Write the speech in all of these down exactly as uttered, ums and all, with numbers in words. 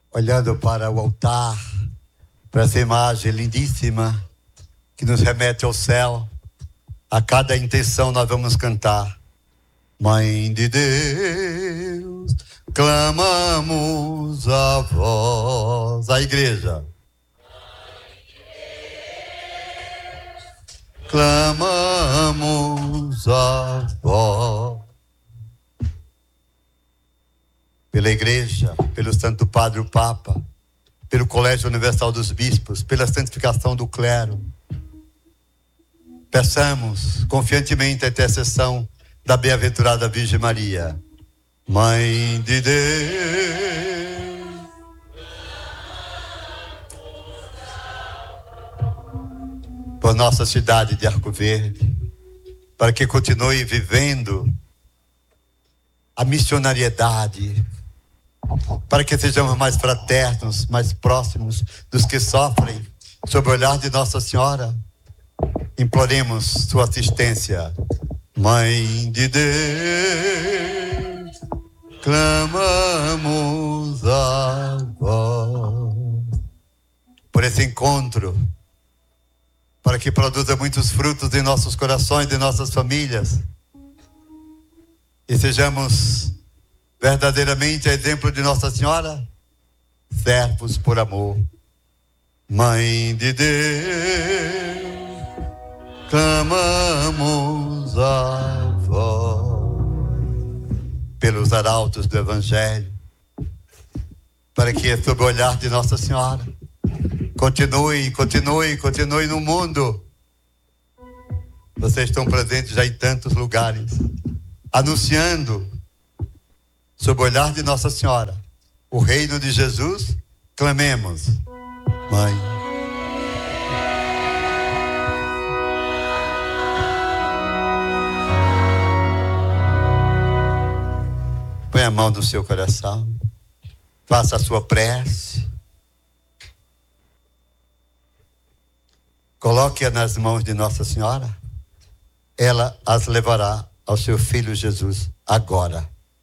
olhando para o altar, para essa imagem lindíssima que nos remete ao céu. A cada intenção nós vamos cantar: Mãe de Deus, clamamos a vós. A igreja. Clamamos a vós. Pela igreja, pelo Santo Padre o Papa, pelo Colégio Universal dos Bispos, pela santificação do clero, peçamos confiantemente a intercessão da bem-aventurada Virgem Maria, Mãe de Deus. Por nossa cidade de Arco Verde, para que continue vivendo a missionariedade, para que sejamos mais fraternos, mais próximos dos que sofrem, sob o olhar de Nossa Senhora. Imploremos sua assistência. Mãe de Deus, clamamos a vós. Por esse encontro, para que produza muitos frutos em nossos corações, em nossas famílias, e sejamos verdadeiramente a exemplo de Nossa Senhora, servos por amor. Mãe de Deus, clamamos a vós. Pelos arautos do Evangelho, para que sob o olhar de Nossa Senhora continue, continue, continue no mundo. Vocês estão presentes já em tantos lugares, anunciando sob o olhar de Nossa Senhora o reino de Jesus. Clamemos, Mãe. Põe a mão no seu coração, faça a sua prece, coloque-a nas mãos de Nossa Senhora. Ela as levará ao seu Filho Jesus agora.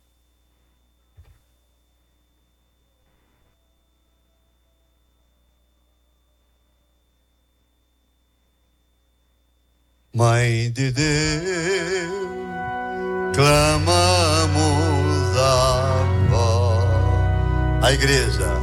Mãe de Deus, clamamos a vós. A igreja.